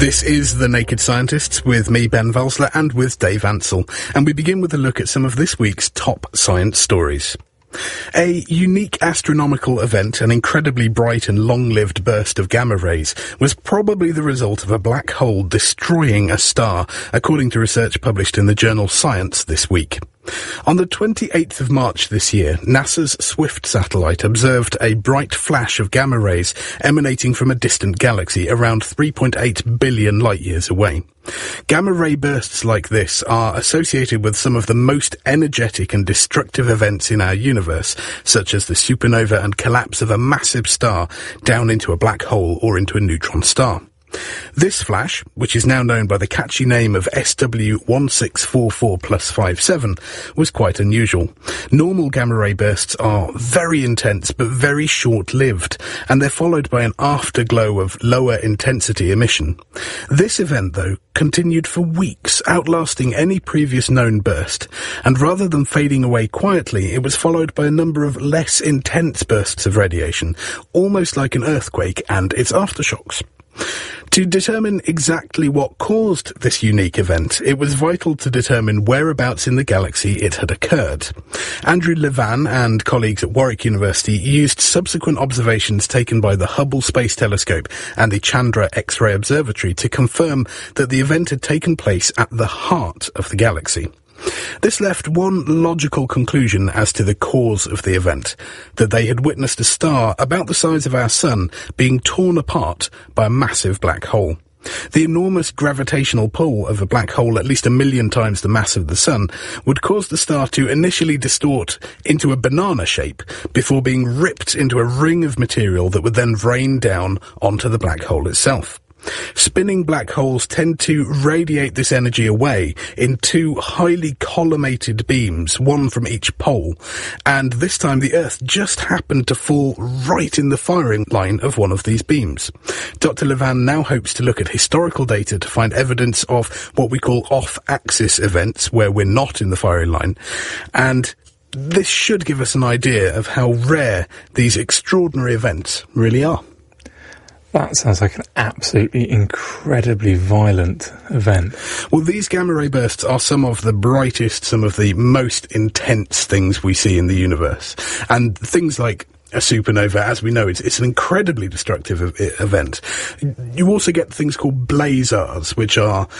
This is The Naked Scientists with me, Ben Valsler, and with Dave Ansell. And we begin with a look at some of this week's top science stories. A unique astronomical event, an incredibly bright and long-lived burst of gamma rays, was probably the result of a black hole destroying a star, according to research published in the journal Science this week. On the 28th of March this year, NASA's SWIFT satellite observed a bright flash of gamma rays emanating from a distant galaxy around 3.8 billion light-years away. Gamma ray bursts like this are associated with some of the most energetic and destructive events in our universe, such as the supernova and collapse of a massive star down into a black hole or into a neutron star. This flash, which is now known by the catchy name of SW1644+57, was quite unusual. Normal gamma-ray bursts are very intense but very short-lived, and they're followed by an afterglow of lower-intensity emission. This event, though, continued for weeks, outlasting any previous known burst, and rather than fading away quietly, it was followed by a number of less intense bursts of radiation, almost like an earthquake and its aftershocks. To determine exactly what caused this unique event, it was vital to determine whereabouts in the galaxy it had occurred. Andrew Levan and colleagues at Warwick University used subsequent observations taken by the Hubble Space Telescope and the Chandra X-ray Observatory to confirm that the event had taken place at the heart of the galaxy. This left one logical conclusion as to the cause of the event, that they had witnessed a star about the size of our Sun being torn apart by a massive black hole. The enormous gravitational pull of a black hole at least 1 million times the mass of the Sun would cause the star to initially distort into a banana shape before being ripped into a ring of material that would then rain down onto the black hole itself. Spinning black holes tend to radiate this energy away in two highly collimated beams, one from each pole, and this time the Earth just happened to fall right in the firing line of one of these beams. Dr. Levan now hopes to look at historical data to find evidence of what we call off-axis events, where we're not in the firing line, and this should give us an idea of how rare these extraordinary events really are. That sounds like an absolutely incredibly violent event. Well, these gamma-ray bursts are some of the brightest, some of the most intense things we see in the universe. And things like a supernova, as we know, it's an incredibly destructive event. You also get things called blazars, which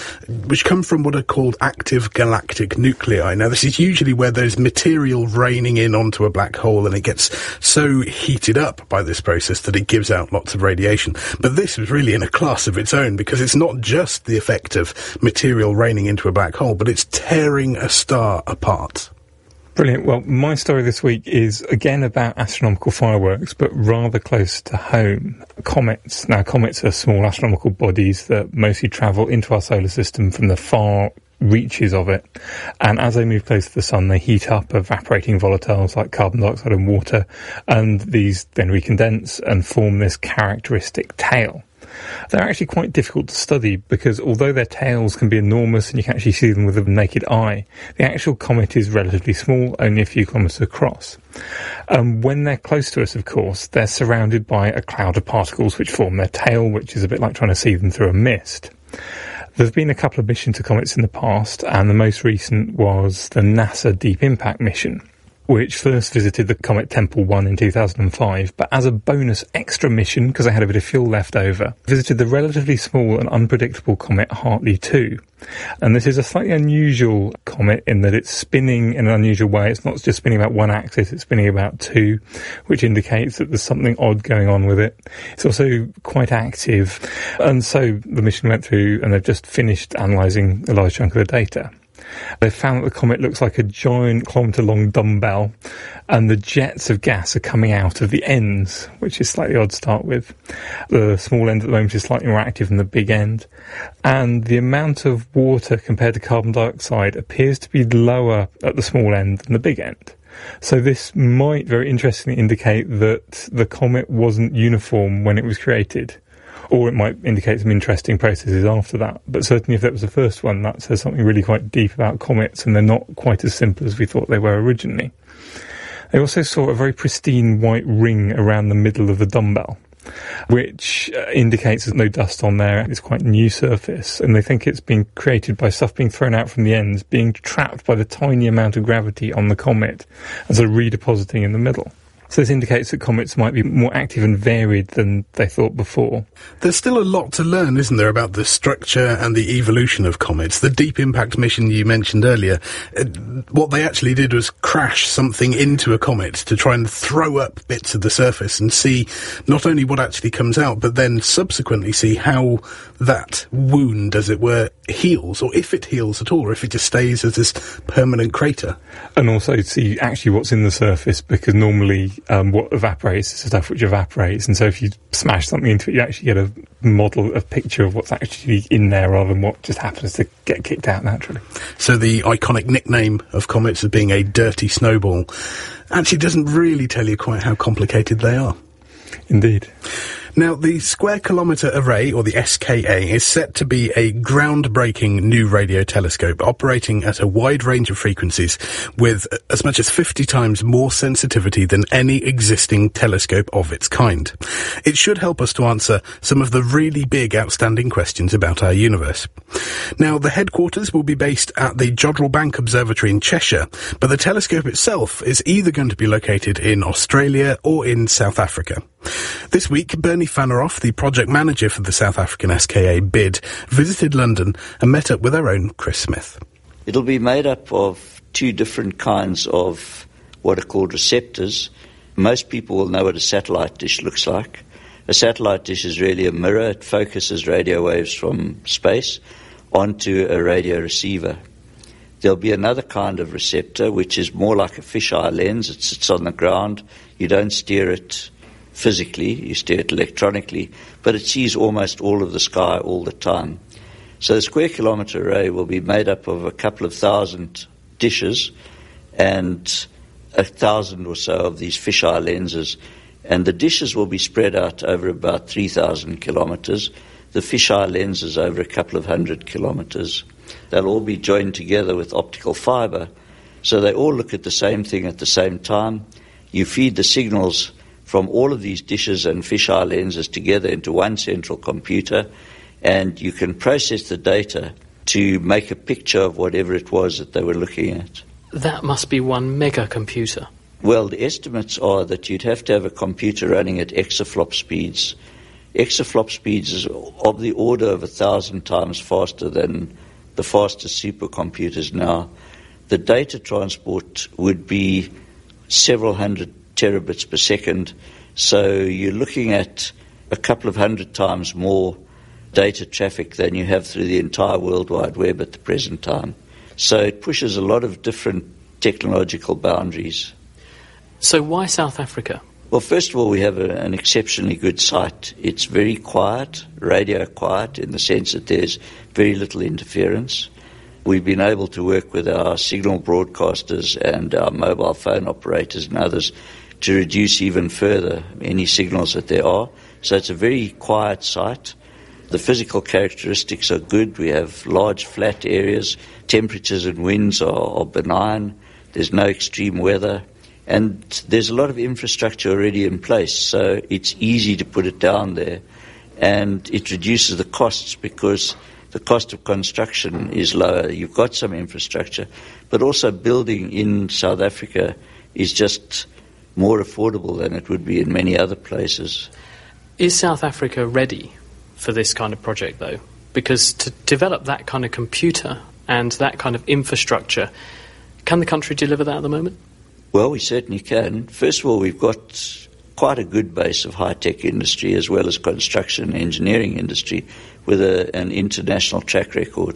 come from what are called active galactic nuclei. Now, this is usually where there's material raining in onto a black hole, and it gets so heated up by this process that it gives out lots of radiation. But this was really in a class of its own, because it's not just the effect of material raining into a black hole, but it's tearing a star apart. Brilliant. Well, my story this week is again about astronomical fireworks, but rather close to home. Comets. Now, comets are small astronomical bodies that mostly travel into our solar system from the far reaches of it. And as they move close to the sun, they heat up evaporating volatiles like carbon dioxide and water, and these then recondense and form this characteristic tail. They're actually quite difficult to study because although their tails can be enormous and you can actually see them with the naked eye, the actual comet is relatively small, only a few kilometres across. When they're close to us, of course, they're surrounded by a cloud of particles which form their tail, which is a bit like trying to see them through a mist. There's been a couple of missions to comets in the past, and the most recent was the NASA Deep Impact mission, which first visited the comet Tempel 1 in 2005, but as a bonus extra mission, because they had a bit of fuel left over, visited the relatively small and unpredictable comet Hartley 2. And this is a slightly unusual comet in that it's spinning in an unusual way. It's not just spinning about one axis, it's spinning about two, which indicates that there's something odd going on with it. It's also quite active, and so the mission went through and they've just finished analysing a large chunk of the data. They've found that the comet looks like a giant kilometre-long dumbbell, and the jets of gas are coming out of the ends, which is slightly odd to start with. The small end at the moment is slightly more active than the big end, and the amount of water compared to carbon dioxide appears to be lower at the small end than the big end. So this might very interestingly indicate that the comet wasn't uniform when it was created. Or it might indicate some interesting processes after that. But certainly if that was the first one, that says something really quite deep about comets, and they're not quite as simple as we thought they were originally. They also saw a very pristine white ring around the middle of the dumbbell. which indicates there's no dust on there. It's quite a new surface, and they think it's been created by stuff being thrown out from the ends, being trapped by the tiny amount of gravity on the comet, and sort of redepositing in the middle. So this indicates that comets might be more active and varied than they thought before. There's still a lot to learn, isn't there, about the structure and the evolution of comets. The Deep Impact mission you mentioned earlier, what they actually did was crash something into a comet to try and throw up bits of the surface and see not only what actually comes out, but then subsequently see how that wound, as it were, heals, or if it heals at all, or if it just stays as this permanent crater. And also see actually what's in the surface, because normally what evaporates is the stuff which evaporates, and so if you smash something into it, you actually get a model, a picture of what's actually in there rather than what just happens to get kicked out naturally. So the iconic nickname of comets as being a dirty snowball actually doesn't really tell you quite how complicated they are. Indeed. Now, the Square Kilometre Array, or the SKA, is set to be a groundbreaking new radio telescope operating at a wide range of frequencies with as much as 50 times more sensitivity than any existing telescope of its kind. It should help us to answer some of the really big outstanding questions about our universe. Now, the headquarters will be based at the Jodrell Bank Observatory in Cheshire, but the telescope itself is either going to be located in Australia or in South Africa. This week, Bernie Faneroff, the project manager for the South African SKA bid, visited London and met up with our own Chris Smith. It'll be made up of two different kinds of what are called receptors. Most people will know what a satellite dish looks like. A satellite dish is really a mirror. It focuses radio waves from space onto a radio receiver. There'll be another kind of receptor, which is more like a fisheye lens. It sits on the ground. You don't steer it physically, you steer it electronically, but it sees almost all of the sky all the time. So the Square Kilometre Array will be made up of a couple of thousand dishes and 1,000 or so of these fisheye lenses, and the dishes will be spread out over about 3,000 kilometres, the fisheye lenses over a couple of 100 kilometres. They'll all be joined together with optical fibre, so they all look at the same thing at the same time. You feed the signals from all of these dishes and fisheye lenses together into one central computer, and you can process the data to make a picture of whatever it was that they were looking at. That must be one mega computer. Well, the estimates are that you'd have to have a computer running at exaflop speeds. Exaflop speeds is of the order of 1,000 times faster than the fastest supercomputers now. The data transport would be several hundred terabits per second, so you're looking at a couple of 100 times more data traffic than you have through the entire World Wide Web at the present time. So it pushes a lot of different technological boundaries. So why South Africa? Well, first of all, we have an exceptionally good site. It's very quiet, radio quiet, in the sense that there's very little interference. We've been able to work with our signal broadcasters and our mobile phone operators and others to reduce even further any signals that there are. So it's a very quiet site. The physical characteristics are good. We have large flat areas. Temperatures and winds are benign. There's no extreme weather. And there's a lot of infrastructure already in place, so it's easy to put it down there. And it reduces the costs because the cost of construction is lower. You've got some infrastructure, but also building in South Africa is just more affordable than it would be in many other places. Is South Africa ready for this kind of project, though? Because to develop that kind of computer and that kind of infrastructure, can the country deliver that at the moment? Well, we certainly can. First of all, we've got quite a good base of high-tech industry as well as construction and engineering industry with an international track record.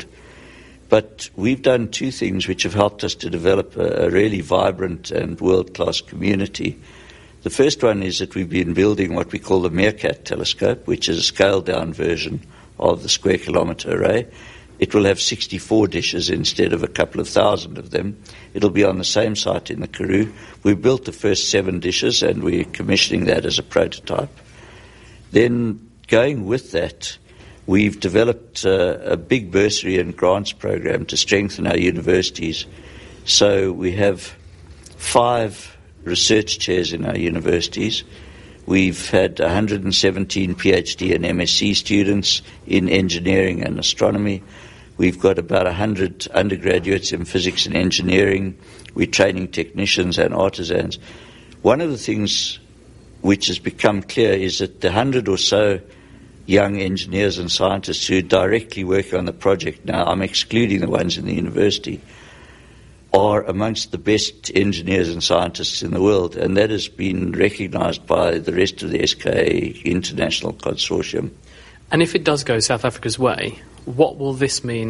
But we've done two things which have helped us to develop a really vibrant and world-class community. The first one is that we've been building what we call the Meerkat telescope, which is a scaled-down version of the Square Kilometre Array. It will have 64 dishes instead of a couple of thousand of them. It'll be on the same site in the Karoo. We built the first 7 dishes and we're commissioning that as a prototype. Then going with that, we've developed a big bursary and grants program to strengthen our universities. So we have 5 research chairs in our universities. We've had 117 PhD and MSc students in engineering and astronomy. We've got about 100 undergraduates in physics and engineering. We're training technicians and artisans. One of the things which has become clear is that the 100 or so young engineers and scientists who directly work on the project now, I'm excluding the ones in the university, are amongst the best engineers and scientists in the world, and that has been recognised by the rest of the SKA International Consortium. And if it does go South Africa's way, what will this mean